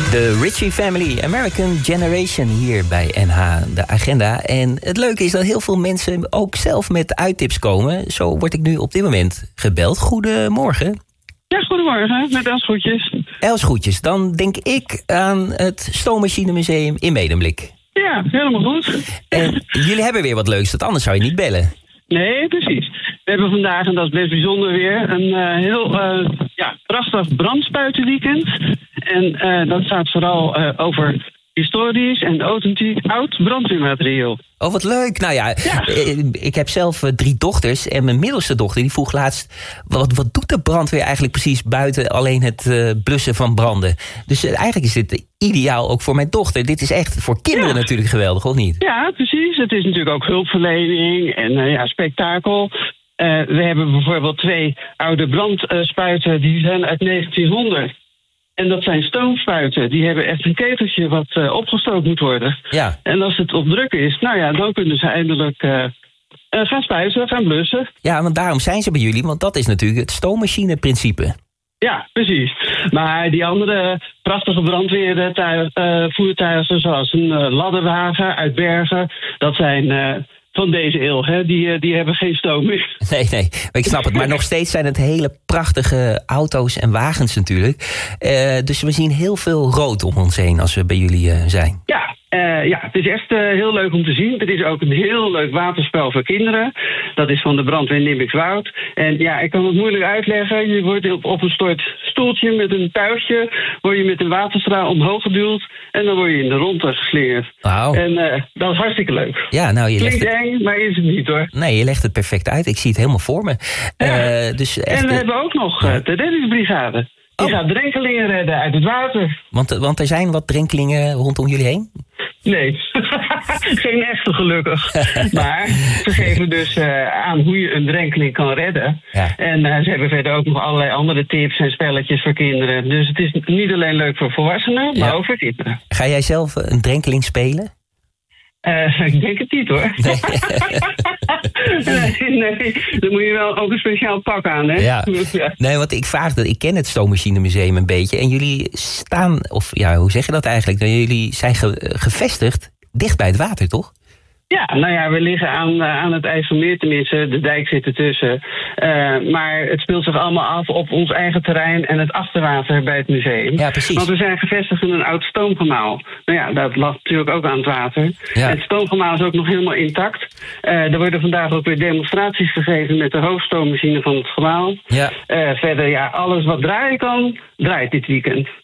De Ritchie Family, American Generation hier bij NH, de agenda. En het leuke is dat heel veel mensen ook zelf met uittips komen. Zo word ik nu op dit moment gebeld. Goedemorgen. Ja, goedemorgen, met Els Groetjes. Els Groetjes, dan denk ik aan het Stoommachinemuseum in Medemblik. Ja, helemaal goed. En jullie hebben weer wat leuks, want anders zou je niet bellen. Nee, precies. We hebben vandaag, en dat is best bijzonder weer, een heel prachtig brandspuitenweekend. En dat gaat vooral over historisch en authentiek oud brandweermateriaal. Oh, wat leuk. Nou ja, ik heb zelf 3 dochters. En mijn middelste dochter die vroeg laatst... Wat doet de brandweer eigenlijk precies buiten alleen het blussen van branden? Dus eigenlijk is dit ideaal ook voor mijn dochter. Dit is echt voor kinderen natuurlijk geweldig, of niet? Ja, precies. Het is natuurlijk ook hulpverlening en spektakel. We hebben bijvoorbeeld 2 oude brandspuiten die zijn uit 1900. En dat zijn stoomspuiten. Die hebben echt een keteltje wat opgestookt moet worden. Ja. En als het op druk is, dan kunnen ze eindelijk gaan spuiten, gaan blussen. Ja, want daarom zijn ze bij jullie. Want dat is natuurlijk het stoommachineprincipe. Ja, precies. Maar die andere prachtige brandweervoertuigen, zoals een ladderwagen uit Bergen, dat zijn van deze eeuw, hè? Die hebben geen stoom meer. Nee, ik snap het. Maar nog steeds zijn het hele prachtige auto's en wagens natuurlijk. Dus we zien heel veel rood om ons heen als we bij jullie zijn. Ja, het is echt heel leuk om te zien. Het is ook een heel leuk waterspel voor kinderen. Dat is van de brandweer Nibbikswoud. En ja, ik kan het moeilijk uitleggen. Je wordt op een soort stoeltje met een touwtje, word je met een waterstraal omhoog geduwd en dan word je in de ronde geslingerd. Wauw. En dat is hartstikke leuk. Ja, nou, je legt het eng, maar is het niet hoor. Nee, je legt het perfect uit. Ik zie het helemaal voor me. Dus echt, en we hebben ook nog de reddingsbrigade. Die gaat drenkelingen redden uit het water. Want er zijn wat drenkelingen rondom jullie heen? Nee, geen echte gelukkig. Maar ze geven dus aan hoe je een drenkeling kan redden. Ja. En ze hebben verder ook nog allerlei andere tips en spelletjes voor kinderen. Dus het is niet alleen leuk voor volwassenen, maar ook voor kinderen. Ga jij zelf een drenkeling spelen? Ik denk het niet hoor. Nee, dan moet je wel ook een speciaal pak aan, hè? Ja. Nee, want ik vraag dat. Ik ken het Stoommachinemuseum een beetje. En jullie staan, of ja, hoe zeg je dat eigenlijk? Jullie zijn gevestigd dicht bij het water, toch? Ja, we liggen aan het IJsselmeer, tenminste, de dijk zit ertussen. Maar het speelt zich allemaal af op ons eigen terrein en het achterwater bij het museum. Ja, precies. Want we zijn gevestigd in een oud stoomgemaal. Nou ja, dat lag natuurlijk ook aan het water. Ja. Het stoomgemaal is ook nog helemaal intact. Er worden vandaag ook weer demonstraties gegeven met de hoofdstoommachine van het gemaal. Ja. Verder, alles wat draaien kan, draait dit weekend.